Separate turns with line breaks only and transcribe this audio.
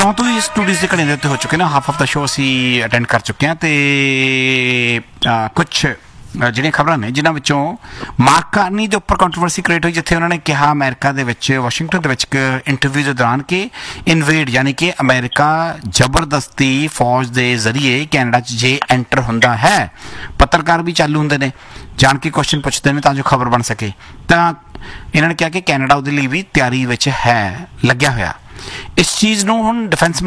ਤੋਂ ਹੀ ਸਟੂਡੀਓਜ਼ ਦੇ ਘੜੇ ਦੇ ਉੱਤੇ ਹੋ ਚੁੱਕੇ ਨੇ। ਹਾਫ ਆਫ ਦਾ ਸ਼ੋਅ ਅਸੀਂ ਅਟੈਂਡ ਕਰ ਚੁੱਕੇ ਹਾਂ ਅਤੇ ਕੁਛ ਜਿਹੜੀਆਂ ਖਬਰਾਂ ਨੇ ਜਿਨ੍ਹਾਂ ਵਿੱਚੋਂ ਮਾਰਕ ਕਾਰਨੀ ਦੇ ਉੱਪਰ ਕੰਟਰੋਵਰਸੀ ਕ੍ਰੀਏਟ ਹੋਈ, ਜਿੱਥੇ ਉਹਨਾਂ ਨੇ ਕਿਹਾ ਅਮਰੀਕਾ ਦੇ ਵਿੱਚ ਵਾਸ਼ਿੰਗਟਨ ਦੇ ਵਿੱਚ ਇੱਕ ਇੰਟਰਵਿਊ ਦੇ ਦੌਰਾਨ ਕਿ ਇਨਵੇਡ ਯਾਨੀ ਕਿ ਅਮਰੀਕਾ ਜ਼ਬਰਦਸਤੀ ਫੌਜ ਦੇ ਜ਼ਰੀਏ ਕੈਨੇਡਾ 'ਚ ਜੇ ਐਂਟਰ ਹੁੰਦਾ ਹੈ, ਪੱਤਰਕਾਰ ਵੀ ਚਾਲੂ ਹੁੰਦੇ ਨੇ, ਜਾਣ ਕੇ ਕੁਐਸਚਨ ਪੁੱਛਦੇ ਨੇ ਤਾਂ ਜੋ ਖਬਰ ਬਣ ਸਕੇ। ਤਾਂ ਇਹਨਾਂ ਨੇ ਕਿਹਾ ਕਿ ਕੈਨੇਡਾ ਉਹਦੇ ਲਈ ਵੀ ਤਿਆਰੀ ਵਿੱਚ ਹੈ, ਲੱਗਿਆ ਹੋਇਆ। ਇਸ ਚੀਜ਼ ਨੂੰ ਹੁਣ ਡਿਫੈਂਸ